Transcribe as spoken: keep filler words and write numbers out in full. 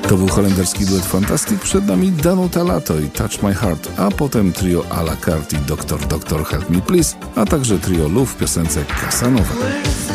To był holenderski duet Fantastic, przed nami Danuta Lato i Touch My Heart, a potem trio à la carte i Doktor Doktor Help Me Please, a także trio Lu w piosence Casanova.